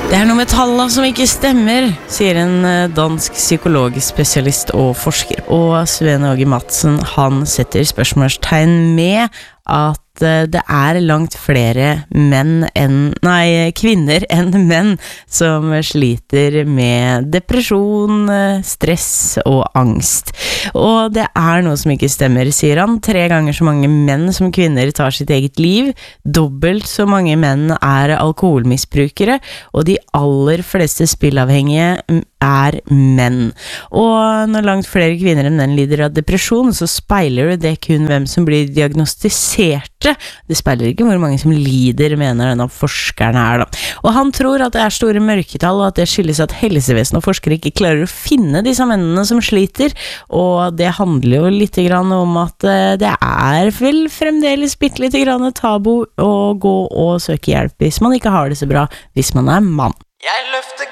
Det noe med tallene som ikke stemmer, sier en dansk psykologspesialist og forsker. Og Sven Åge Madsen, han setter spørsmålstegn med at det langt flere kvinner enn menn som sliter med depresjon, stress og angst. Og det noe som ikke stemmer, sier han. 3 ganger så mange menn som kvinner tar sitt eget liv. Dobbelt så mange menn alkoholmisbrukere, og de aller fleste spillavhengige menn. Og når langt flere kvinner enn menn lider av depresjon, så speiler det kun hvem som blir diagnostiserte. Det speiler ikke hvor mange som lider, mener denne forskeren her da. Og han tror at det store mørketall, og at det skyldes at helsevesen og forskere ikke klarer å finne disse mennene som sliter. Og det handler jo litt grann om at det vel fremdeles bitte litt grann tabu å gå og søke hjelp hvis man ikke har det så bra, hvis man mann. Jeg løfter